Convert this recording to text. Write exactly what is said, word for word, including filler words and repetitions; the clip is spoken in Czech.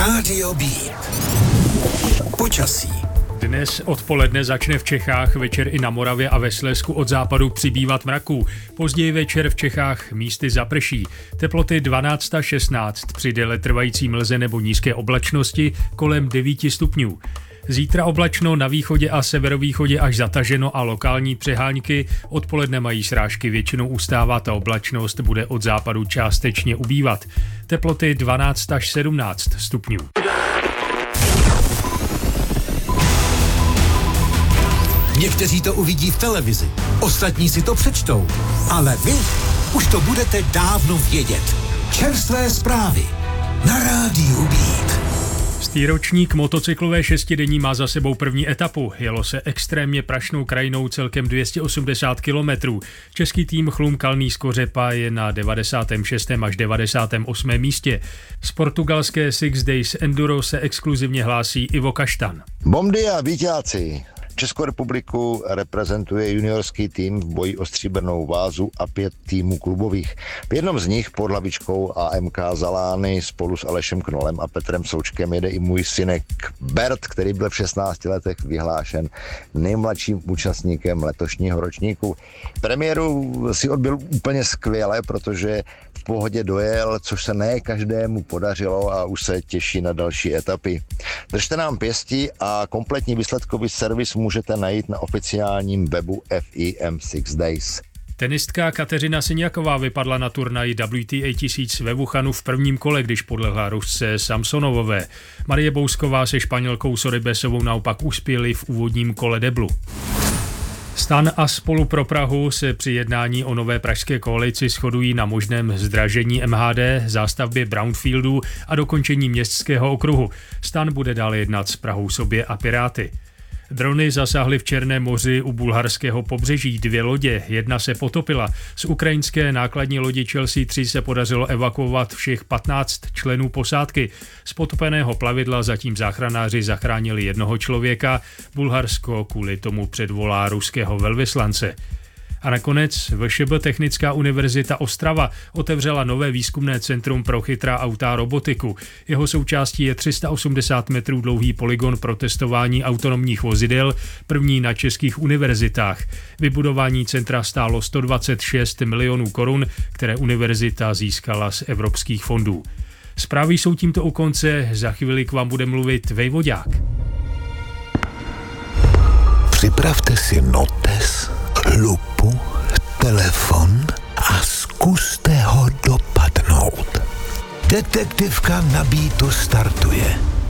Rádio B. Počasí. Dnes odpoledne začne v Čechách, večer i na Moravě a ve Slezsku od západu přibývat mraků. Později večer v Čechách místy zaprší. Teploty dvanáct až šestnáct, při déletrvající mlze nebo nízké oblačnosti kolem devět stupňů. Zítra oblačno, na východě a severovýchodě až zataženo a lokální přehánky. Odpoledne mají srážky většinou ustávat a oblačnost bude od západu částečně ubývat. Teploty dvanáct až sedmnáct stupňů. Někteří to uvidí v televizi, ostatní si to přečtou, ale vy už to budete dávno vědět. Čerstvé zprávy na Rádiu Beat. Stýročník motocyklové šestidenní má za sebou první etapu. Jelo se extrémně prašnou krajinou celkem dvě stě osmdesát kilometrů. Český tým Chlum Kalný z Kořepa je na devadesátém šestém až devadesátém osmém místě. Z portugalské Six Days Enduro se exkluzivně hlásí Ivo Kaštan. Bom dia, víťáci! Českou republiku reprezentuje juniorský tým v boji o stříbrnou vázu a pět týmů klubových. V jednom z nich pod hlavičkou A M K Zalány spolu s Alešem Knolem a Petrem Součkem jede i můj synek Bert, který byl v šestnácti letech vyhlášen nejmladším účastníkem letošního ročníku. Premiéru si odbyl úplně skvěle, protože v pohodě dojel, což se ne každému podařilo a už se těší na další etapy. Držte nám pěstí a kompletní výsledkový servis můžete najít na oficiálním webu F I M Six Days. Tenistka Kateřina Siniaková vypadla na turnaji W T A tisíc ve Wuhanu v prvním kole, když podlehla Rusce Samsonovové. Marie Bousková se Španělkou Sorribesovou naopak uspěli v úvodním kole deblu. STAN a Spolu pro Prahu se při jednání o nové pražské koalici shodují na možném zdražení M H D, zástavbě brownfieldů a dokončení městského okruhu. STAN bude dále jednat s Prahou sobě a Piráty. Drony zasáhly v Černém moři u bulharského pobřeží dvě lodě, jedna se potopila. Z ukrajinské nákladní lodi Chelsea tři se podařilo evakuovat všech patnáct členů posádky. Z potopeného plavidla zatím záchranáři zachránili jednoho člověka, Bulharsko kvůli tomu předvolá ruského velvyslance. A nakonec V Š B Technická univerzita Ostrava otevřela nové výzkumné centrum pro chytrá auta a robotiku. Jeho součástí je tři sta osmdesát metrů dlouhý polygon pro testování autonomních vozidel, první na českých univerzitách. Vybudování centra stálo sto dvacet šest milionů korun, které univerzita získala z evropských fondů. Zprávy jsou tímto u konce, za chvíli k vám bude mluvit Vejvodák. Připravte si notes, lupu, telefon a zkuste ho dopadnout. Detektivka na Beatu startuje.